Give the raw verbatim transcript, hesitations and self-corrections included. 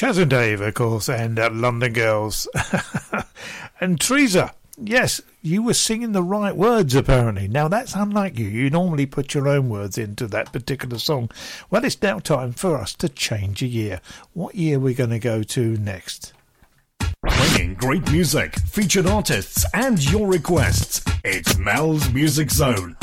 Chaz and Dave, of course, and uh, London Girls. And Teresa, yes, you were singing the right words, apparently. Now, that's unlike you. You normally put your own words into that particular song. Well, it's now time for us to change a year. What year are we going to go to next? Playing great music, featured artists, and your requests. It's Mel's Music Zone